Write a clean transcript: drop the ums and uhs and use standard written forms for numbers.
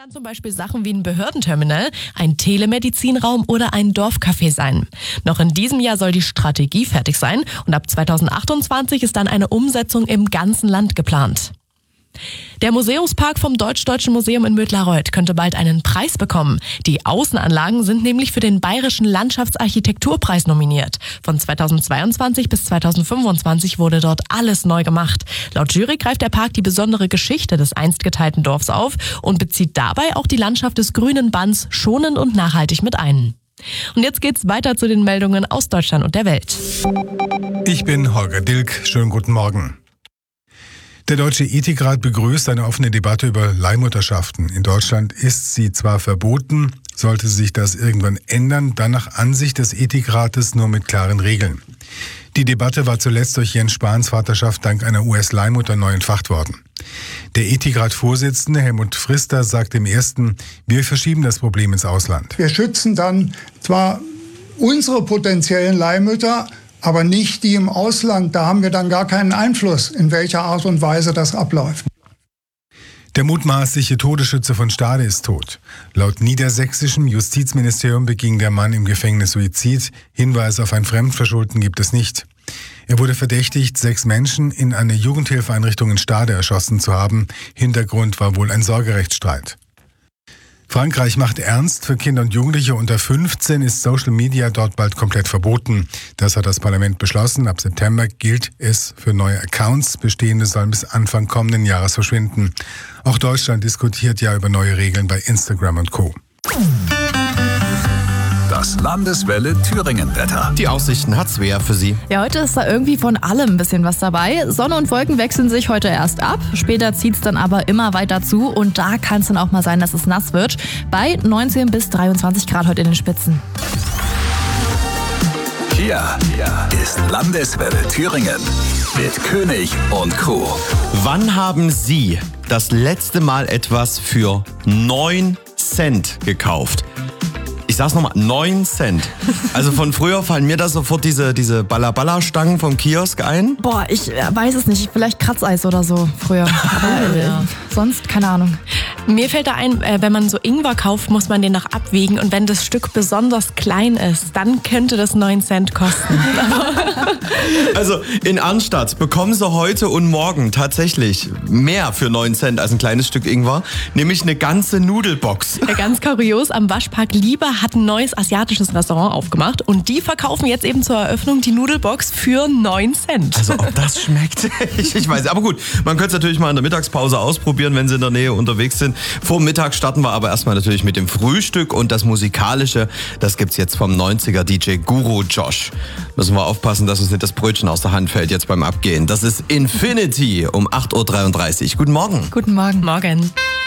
dann zum Beispiel Sachen wie ein Behördenterminal, ein Telemedizinraum oder ein Dorfcafé sein. Noch in diesem Jahr soll die Strategie fertig sein und ab 2028 ist dann eine Umsetzung im ganzen Land geplant. Der Museumspark vom Deutsch-Deutschen Museum in Mödlareuth könnte bald einen Preis bekommen. Die Außenanlagen sind nämlich für den Bayerischen Landschaftsarchitekturpreis nominiert. Von 2022 bis 2025 wurde dort alles neu gemacht. Laut Jury greift der Park die besondere Geschichte des einst geteilten Dorfs auf und bezieht dabei auch die Landschaft des grünen Bands schonend und nachhaltig mit ein. Und jetzt geht's weiter zu den Meldungen aus Deutschland und der Welt. Ich bin Holger Dilk. Schönen guten Morgen. Der Deutsche Ethikrat begrüßt eine offene Debatte über Leihmutterschaften. In Deutschland ist sie zwar verboten, sollte sich das irgendwann ändern, dann nach Ansicht des Ethikrates nur mit klaren Regeln. Die Debatte war zuletzt durch Jens Spahns Vaterschaft dank einer US-Leihmutter neu entfacht worden. Der Ethikrat-Vorsitzende Helmut Frister sagt im Ersten, wir verschieben das Problem ins Ausland. Wir schützen dann zwar unsere potenziellen Leihmütter, aber nicht die im Ausland. Da haben wir dann gar keinen Einfluss, in welcher Art und Weise das abläuft. Der mutmaßliche Todesschütze von Stade ist tot. Laut niedersächsischem Justizministerium beging der Mann im Gefängnis Suizid. Hinweise auf ein Fremdverschulden gibt es nicht. Er wurde verdächtigt, 6 Menschen in eine Jugendhilfeeinrichtung in Stade erschossen zu haben. Hintergrund war wohl ein Sorgerechtsstreit. Frankreich macht ernst. Für Kinder und Jugendliche unter 15 ist Social Media dort bald komplett verboten. Das hat das Parlament beschlossen. Ab September gilt es für neue Accounts. Bestehende sollen bis Anfang kommenden Jahres verschwinden. Auch Deutschland diskutiert ja über neue Regeln bei Instagram und Co. Das Landeswelle Thüringen-Wetter. Die Aussichten hat Svea für Sie. Ja, heute ist da irgendwie von allem ein bisschen was dabei. Sonne und Wolken wechseln sich heute erst ab. Später zieht es dann aber immer weiter zu. Und da kann es dann auch mal sein, dass es nass wird. Bei 19 bis 23 Grad heute in den Spitzen. Hier ist Landeswelle Thüringen mit König und Crew. Wann haben Sie das letzte Mal etwas für 9 Cent gekauft? Ich sag's nochmal, 9 Cent. Also von früher fallen mir da sofort diese Balla-Balla-Stangen vom Kiosk ein. Boah, ich weiß es nicht. Vielleicht Kratzeis oder so früher. Aber Ja. sonst keine Ahnung. Mir fällt da ein, wenn man so Ingwer kauft, muss man den noch abwiegen. Und wenn das Stück besonders klein ist, dann könnte das 9 Cent kosten. Also in Arnstadt bekommen Sie heute und morgen tatsächlich mehr für 9 Cent als ein kleines Stück Ingwer. Nämlich eine ganze Nudelbox. Ganz kurios, am Waschpark Liebe hat ein neues asiatisches Restaurant aufgemacht. Und die verkaufen jetzt eben zur Eröffnung die Nudelbox für 9 Cent. Also ob das schmeckt, ich weiß. Aber gut, man könnte es natürlich mal in der Mittagspause ausprobieren, wenn Sie in der Nähe unterwegs sind. Vor Mittag starten wir aber erstmal natürlich mit dem Frühstück und das Musikalische, das gibt's jetzt vom 90er DJ Guru Josh. Müssen wir aufpassen, dass uns nicht das Brötchen aus der Hand fällt jetzt beim Abgehen. Das ist Infinity um 8.33 Uhr. Guten Morgen. Guten Morgen. Morgen.